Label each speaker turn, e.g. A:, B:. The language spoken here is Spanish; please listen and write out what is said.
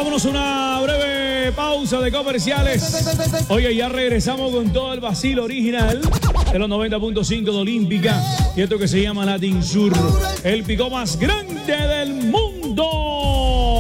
A: vámonos a una breve pausa de comerciales. Oye, ya regresamos con todo el vacilo original de los 90.5 de Olímpica y esto que se llama Latin Sur, el picó más grande del mundo.